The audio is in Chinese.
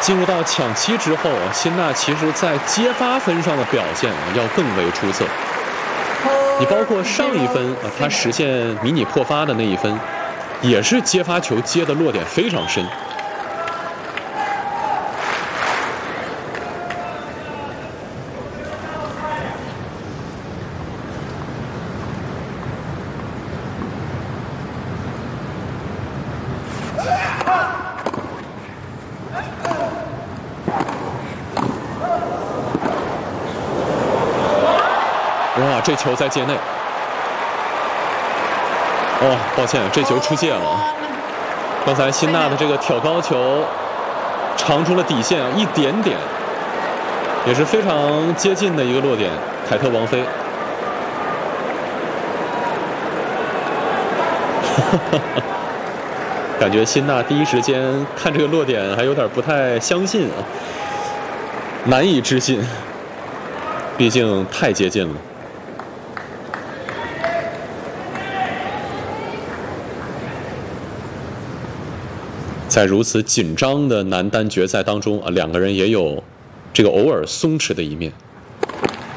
进入到抢七之后，辛纳其实在接发分上的表现要更为出色。你包括上一分他实现迷你破发的那一分，也是接发球接的落点非常深。哇，这球在界内。哦，抱歉，这球出界了。刚才辛纳的这个挑高球长出了底线一点点，也是非常接近的一个落点。凯特王妃。感觉辛纳第一时间看这个落点还有点不太相信啊，难以置信，毕竟太接近了。在如此紧张的男单决赛当中啊，两个人也有这个偶尔松弛的一面。